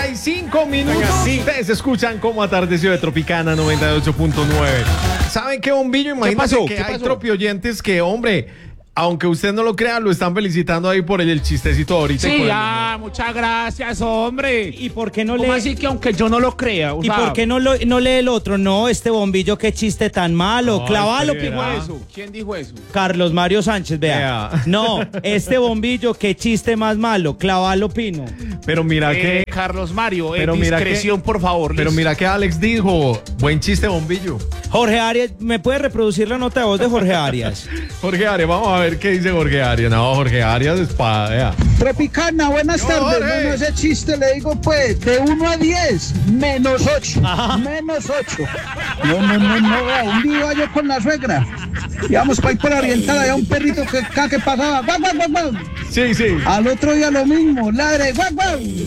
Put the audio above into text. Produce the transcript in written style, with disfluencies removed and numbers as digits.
35 minutos. Ustedes escuchan cómo atardeció de Tropicana 98.9. ¿Saben qué, bombillo? Imagínate que hay tropioyentes que, hombre, aunque usted no lo crea, lo están felicitando ahí por el chistecito ahorita. Sí, muchas gracias, hombre. ¿Y por qué no lee? lee? Así que aunque yo no lo crea. ¿Y por qué no lee el otro? No, este bombillo, qué chiste tan malo. No, Clavalo, espera. Pino. eso? ¿Quién dijo eso? Carlos Mario Sánchez, vea. Vea. No, este bombillo, qué chiste más malo. Clavalo, Pino. Pero mira que... Carlos Mario, Pero mira discreción, por favor. Pero mira que Alex dijo, buen chiste, bombillo. Jorge Arias, ¿me puede reproducir la nota de voz de Jorge Arias? Jorge Arias, vamos a ver qué dice Jorge Arias. No, Jorge Arias es vea. Tropicana, buenas tardes. Jorge. No, ese chiste le digo, pues, de 1 a 10, menos 8. Menos 8. No. Un día iba yo con la suegra. Íbamos para ir por la oriental, había un perrito que pasaba. ¡Guau, guau, guau, guau! Sí. Al otro día lo mismo, ladre, ¡guau, guau!